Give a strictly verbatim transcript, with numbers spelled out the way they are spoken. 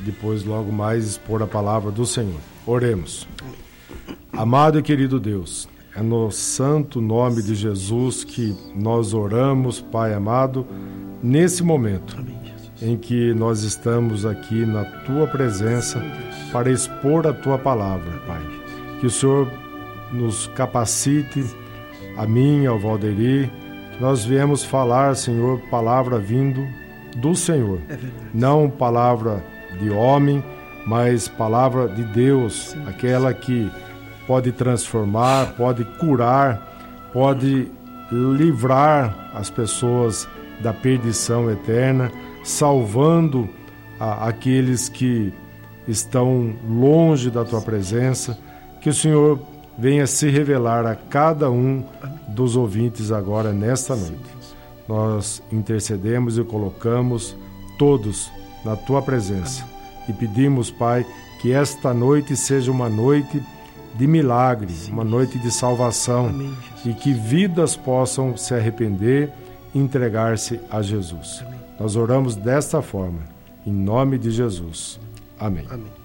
depois logo mais expor a palavra do Senhor. Oremos. Amado e querido Deus, é no santo nome de Jesus que nós oramos, Pai amado, nesse momento em que nós estamos aqui na Tua presença para expor a Tua palavra, Pai. Que o Senhor nos capacite, a mim, ao Valderi, que nós viemos falar, Senhor, palavra vindo do Senhor. É não palavra de homem, mas palavra de Deus, sim, aquela que pode transformar, pode curar, pode livrar as pessoas da perdição eterna, salvando a, aqueles que estão longe da Tua presença. Que o Senhor venha se revelar a cada um dos ouvintes agora nesta noite. Nós intercedemos e colocamos todos na Tua presença e pedimos, Pai, que esta noite seja uma noite de milagre, uma noite de salvação, e que vidas possam se arrepender e entregar-se a Jesus. Nós oramos desta forma, em nome de Jesus. Amém. Amém.